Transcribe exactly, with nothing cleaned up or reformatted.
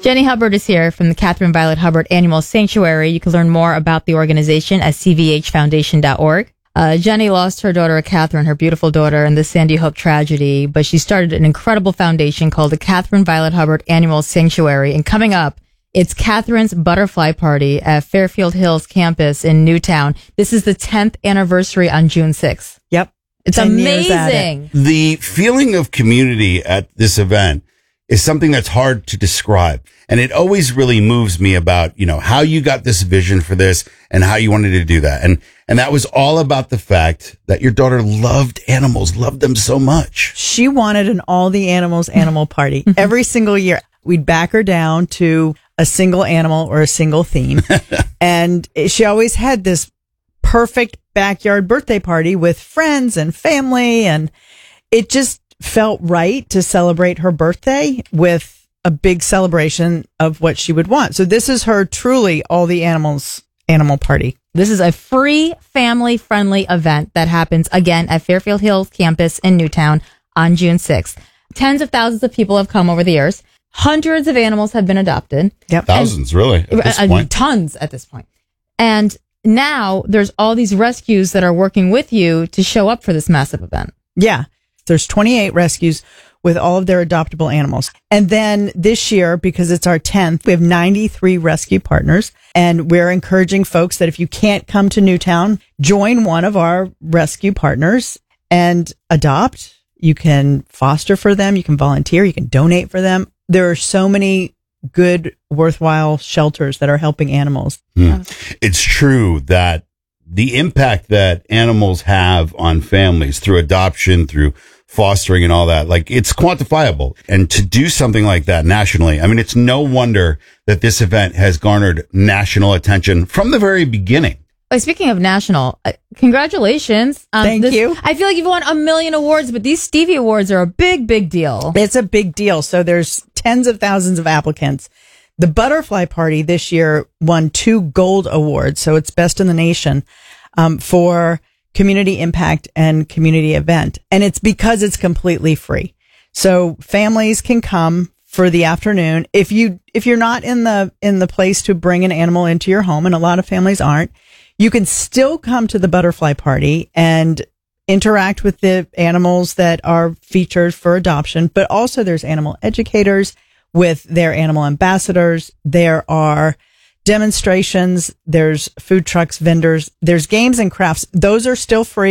Jenny Hubbard is here from the Catherine Violet Hubbard Animal Sanctuary. You can learn more about the organization at c v h foundation dot org. Uh, Jenny lost her daughter, Catherine, her beautiful daughter, in the Sandy Hook tragedy, but she started an incredible foundation called the Catherine Violet Hubbard Animal Sanctuary. And coming up, it's Catherine's Butterfly Party at Fairfield Hills campus in Newtown. This is the tenth anniversary on June sixth. Yep. It's amazing. It. The feeling of community at this event is something that's hard to describe. And it always really moves me about, you know, how you got this vision for this and how you wanted to do that. And, and that was all about the fact that your daughter loved animals, loved them so much. She wanted an all the animals animal party every single year. We'd back her down to a single animal or a single theme. And she always had this perfect backyard birthday party with friends and family. And it just felt right to celebrate her birthday with a big celebration of what she would want. So this is her truly all the animals animal party. This is a free, family-friendly event that happens again at Fairfield Hills campus in Newtown on June sixth. Tens of thousands of people have come over the years. Hundreds of animals have been adopted. Yep. Thousands, and, really, at this uh, point. Tons at this point. And now there's all these rescues that are working with you to show up for this massive event. Yeah. There's twenty-eight rescues with all of their adoptable animals. And then this year, because it's our tenth, we have ninety-three rescue partners. And we're encouraging folks that if you can't come to Newtown, join one of our rescue partners and adopt. You can foster for them. You can volunteer. You can donate for them. There are so many good, worthwhile shelters that are helping animals. Hmm. It's true that the impact that animals have on families through adoption, through fostering and all that, like, it's quantifiable. And to do something like that nationally, I mean, it's no wonder that this event has garnered national attention from the very beginning. Well, speaking of national, uh, congratulations. Um, Thank this, you. I feel like you've won a million awards, but these Stevie Awards are a big, big deal. It's a big deal. So there's tens of thousands of applicants. The Butterfly Party this year won two gold awards. So it's best in the nation um, for community impact and community event. And it's because it's completely free. So families can come for the afternoon. If you, if you're not in the, in the place to bring an animal into your home, and a lot of families aren't, you can still come to the Butterfly Party and interact with the animals that are featured for adoption. But also there's animal educators with their animal ambassadors. There are demonstrations, there's food trucks, vendors, there's games and crafts. Those are still free.